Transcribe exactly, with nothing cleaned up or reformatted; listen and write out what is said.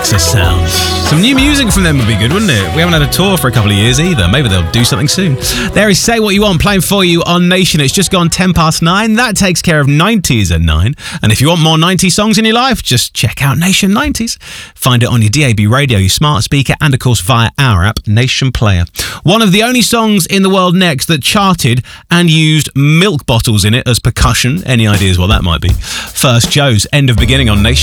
Texas sound. Some new music from them would be good, wouldn't it? We haven't had a tour for a couple of years either. Maybe they'll do something soon. There is Say What You Want, playing for you on Nation. It's just gone ten past nine. That takes care of nineties at nine. And if you want more nineties songs in your life, just check out Nation nineties. Find it on your D A B radio, your smart speaker, and of course via our app, Nation Player. One of the only songs in the world next that charted and used milk bottles in it as percussion. Any ideas what that might be? First, Joe's End of Beginning on Nation.